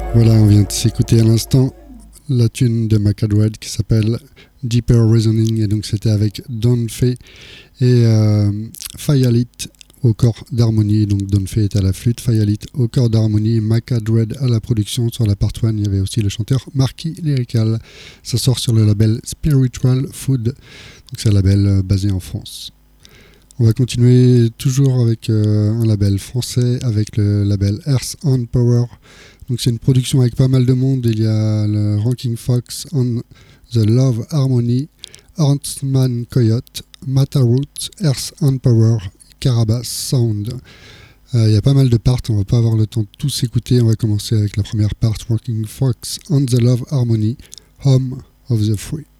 Voilà, on vient de s'écouter à l'instant la tune de Macadred qui s'appelle Deeper Reasoning, et donc c'était avec Don Fay et Fayalit au corps d'harmonie. Donc Don Fay est à la flûte, Fayalit au corps d'harmonie, Macadred à la production. Sur la part 1, il y avait aussi le chanteur Marky Lyrical. Ça sort sur le label Spiritual Food, donc c'est un label basé en France. On va continuer toujours avec un label français, avec le label Earth and Power. Donc c'est une production avec pas mal de monde. Il y a le Ranking Fox on the Love Harmony, Huntsman Coyote, Mataroot, Earth and Power, Carabas Sound. Il y a pas mal de parts, on va pas avoir le temps de tous écouter. On va commencer avec la première part, Ranking Fox on the Love Harmony, Home of the Free.